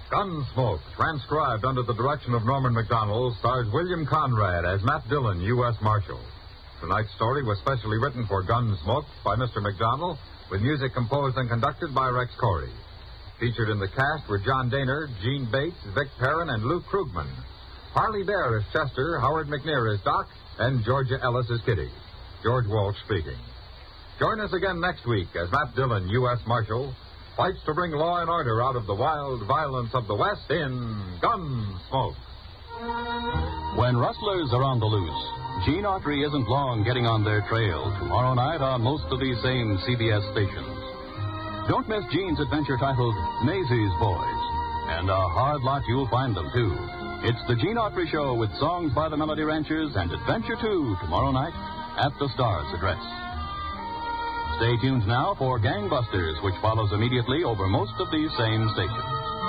Gunsmoke, transcribed under the direction of Norman Macdonald, stars William Conrad as Matt Dillon, U.S. Marshal. Tonight's story was specially written for Gunsmoke by Mr. Macdonald, with music composed and conducted by Rex Corey. Featured in the cast were John Daner, Gene Bates, Vic Perrin, and Luke Krugman. Harley Bear as Chester, Howard McNear as Doc, and Georgia Ellis as Kitty. George Walsh speaking. Join us again next week as Matt Dillon, U.S. Marshal, fights to bring law and order out of the wild violence of the West in Gunsmoke. When rustlers are on the loose, Gene Autry isn't long getting on their trail tomorrow night on most of these same CBS stations. Don't miss Gene's adventure titled Maisie's Boys. And a hard lot you'll find them, too. It's the Gene Autry Show with songs by the Melody Ranchers and Adventure 2 tomorrow night at the Star's address. Stay tuned now for Gangbusters, which follows immediately over most of these same stations.